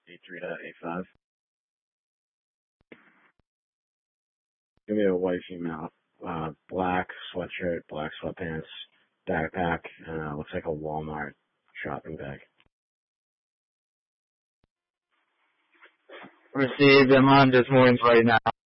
A3.85. Give me a white female, black sweatshirt, black sweatpants, backpack, and looks like a Walmart shopping bag. Received. I'm on Des Moines right now.